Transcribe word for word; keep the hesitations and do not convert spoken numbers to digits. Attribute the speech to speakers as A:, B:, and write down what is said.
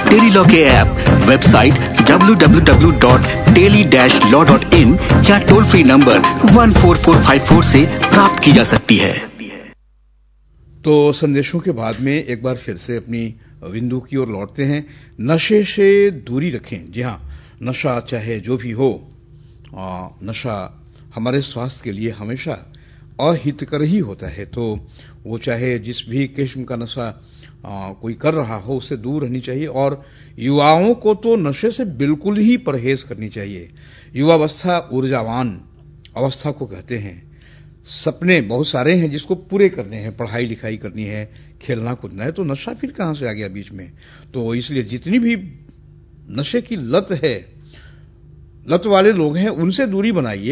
A: Tele law के app, website W W W dot tele dash law dot in या toll free number one four four five four से प्राप्त की जा सकती है।
B: तो संदेशों के बाद में एक बार फिर से अपनी बिंदु की ओर लौटते हैं। नशे से दूरी रखें। जी हाँ, नशा चाहे जो भी हो, आ, नशा हमारे स्वास्थ्य के लिए हमेशा अहितकर ही होता है। तो वो चाहे जिस भी किस्म का नशा आ, कोई कर रहा हो, उससे दूर रहनी चाहिए। और युवाओं को तो नशे से बिल्कुल ही परहेज करनी चाहिए। युवावस्था ऊर्जावान अवस्था को कहते हैं। सपने बहुत सारे हैं जिसको पूरे करने हैं, पढ़ाई लिखाई करनी है, खेलना कूदना है, तो नशा फिर कहां से आ गया बीच में। तो इसलिए जितनी भी नशे की लत है, लत वाले लोग हैं, उनसे दूरी बनाइए।